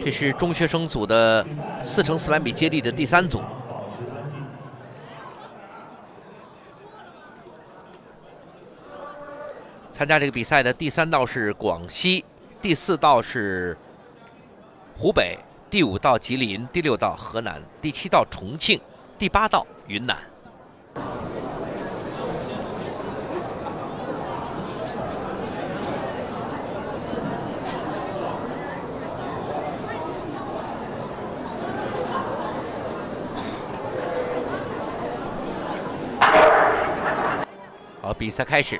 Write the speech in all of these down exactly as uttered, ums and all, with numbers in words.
这是中学生组的四乘四百米接力的第三组。参加这个比赛的第三道是广西，第四道是湖北，第五道吉林，第六道河南，第七道重庆，第八道云南。好，比赛开始。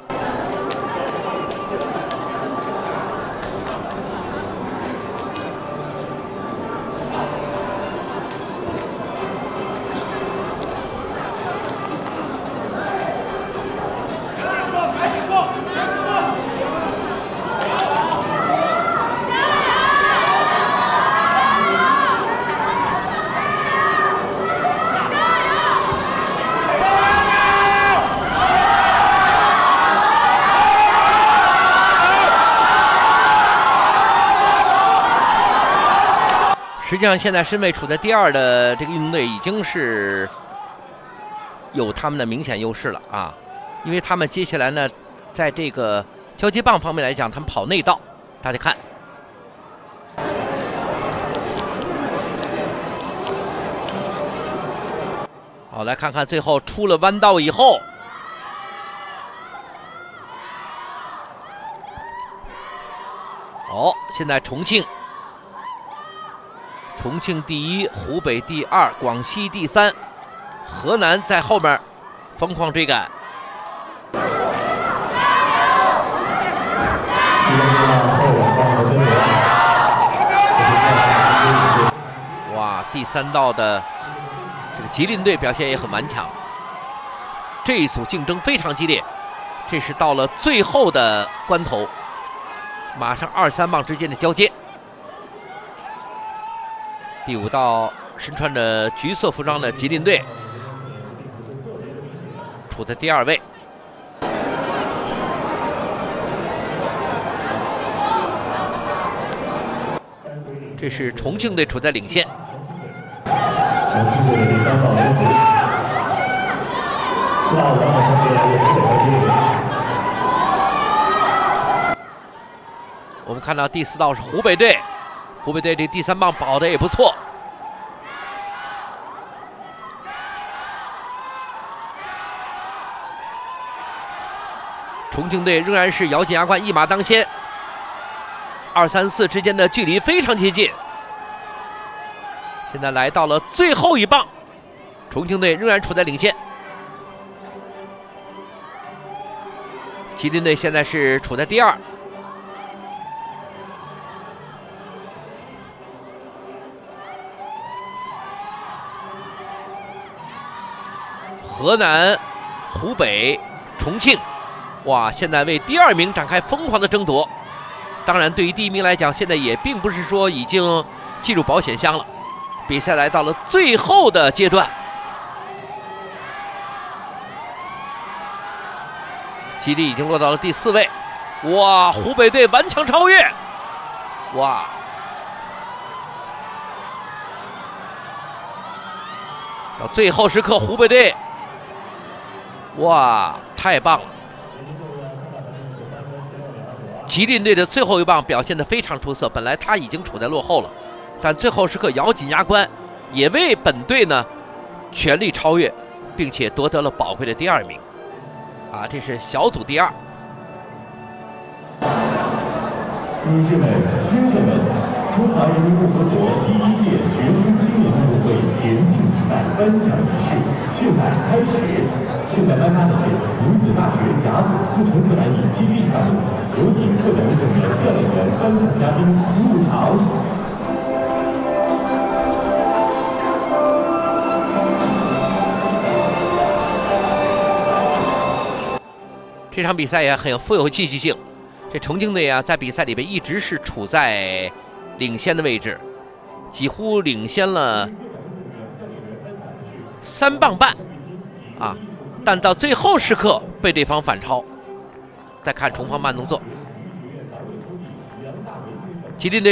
实际上，现在身位处在第二的这个运动队已经是有他们的明显优势了啊，因为他们接下来呢，在这个交接棒方面来讲，他们跑内道，大家看。好，来看看最后出了弯道以后，好，现在重庆。重庆第一，湖北第二，广西第三，河南在后面疯狂追赶。哇，第三道的这个吉林队表现也很顽强，这一组竞争非常激烈，这是到了最后的关头，马上二三棒之间的交接。第五道身穿着橘色服装的吉林队处在第二位。这是重庆队处在领先。我们看到第四道是湖北队。湖北队这第三棒保的也不错，重庆队仍然是咬紧牙关，一马当先，二三四之间的距离非常接近。现在来到了最后一棒，重庆队仍然处在领先，吉林队现在是处在第二。河南、湖北、重庆，哇！现在为第二名展开疯狂的争夺。当然，对于第一名来讲，现在也并不是说已经进入保险箱了。比赛来到了最后的阶段，吉利已经落到了第四位。哇！湖北队顽强超越，哇！到最后时刻，湖北队。哇，太棒了！吉林队的最后一棒表现得非常出色，本来他已经处在落后了，但最后时刻咬紧牙关，也为本队呢全力超越，并且夺得了宝贵的第二名。啊，这是小组第二。 女士们、先生们，中华人民共和国第一届全国青年运动会田径比赛颁奖仪式现在开始。现在颁发的是女子大学甲组四乘四百米接力项目，有请获奖运动员、教练员、颁奖嘉宾入场。 这场比赛也很富有戏剧性。这重庆队啊，在比赛里边一直是处在领先的位置，几乎领先了三棒半啊，但到最后时刻被对方反超。再看重放慢动作，吉林队